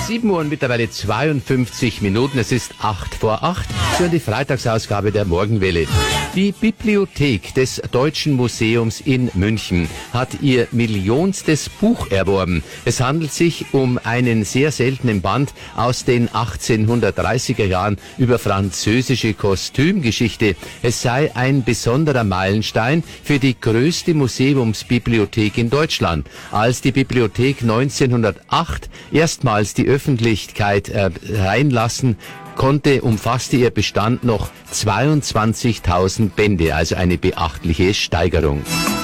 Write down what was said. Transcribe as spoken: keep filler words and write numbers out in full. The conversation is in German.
sieben Uhr und mittlerweile zweiundfünfzig Minuten. Es ist acht vor acht. Für die Freitagsausgabe der Morgenwelle. Die Bibliothek des Deutschen Museums in München hat ihr millionstes Buch erworben. Es handelt sich um einen sehr seltenen Band aus den achtzehnhundertdreißiger Jahren über französische Kostümgeschichte. Es sei ein besonderer Meilenstein für die größte Museumsbibliothek in Deutschland. Als die Bibliothek neunzehnhundertacht erstmals die Öffentlichkeit äh, reinlassen konnte, umfasste ihr Bestand noch zweiundzwanzigtausend Bände, also eine beachtliche Steigerung.